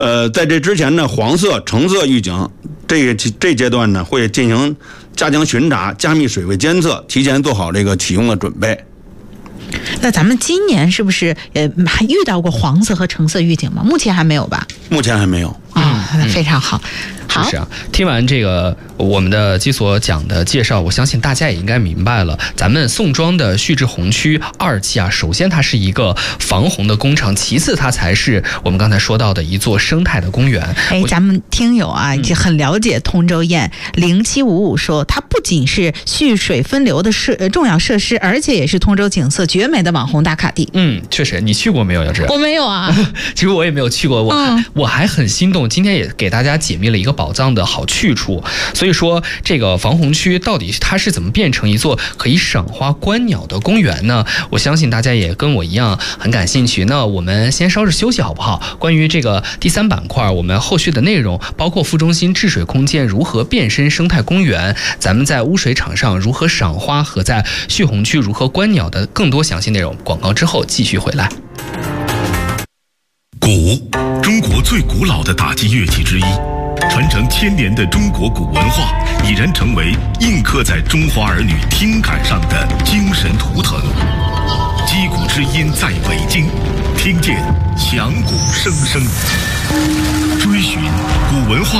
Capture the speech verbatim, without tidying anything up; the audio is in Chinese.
呃，在这之前呢，黄色、橙色预警这个这阶段呢，会进行加强巡查、加密水位监测，提前做好这个启用的准备。 那咱们今年是不是呃还遇到过黄色和橙色预警吗？目前还没有吧？ 目前还没有啊、哦，非常好。好， 是啊，听完这个我们的基所讲的介绍，我相信大家也应该明白了，咱们宋庄的旭日红区二期啊，首先它是一个防洪的工程，其次它才是我们刚才说到的一座生态的公园。 哎，咱们听友啊，也很了解通州堰零七五五说，它不仅是蓄水分流的设重要设施，而且也是通州景色绝美的网红打卡地。 嗯，确实，你去过没有？要知道， 我没有啊。 其实我也没有去过，我还、嗯、我还很心动。今天也给大家解密了一个宝藏的好去处。所以说，这个防洪区到底它是怎么变成一座可以赏花观鸟的公园呢？我相信大家也跟我一样很感兴趣。那我们先稍事休息好不好？关于这个第三板块，我们后续的内容包括副中心治水空间如何变身生态公园，咱们在污水场上如何赏花和在蓄洪区如何观鸟的更多详细内容，广告之后继续回来。 鼓，中国最古老的打击乐器之一，传承千年的中国鼓文化已然成为印刻在中华儿女听感上的精神图腾。击鼓之音在北京，听见响鼓声声，追寻古文化